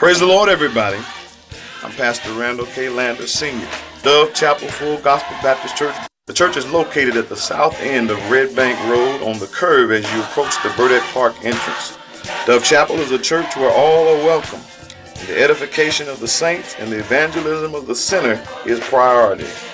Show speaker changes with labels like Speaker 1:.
Speaker 1: Praise the Lord, everybody. I'm Pastor Randall K. Lander Sr., Dove Chapel Full Gospel Baptist Church. The church is located at the south end of Red Bank Road on the curve as you approach the Burdette Park entrance. Dove Chapel is a church where all are welcome. The edification of the saints and the evangelism of the sinner is priority.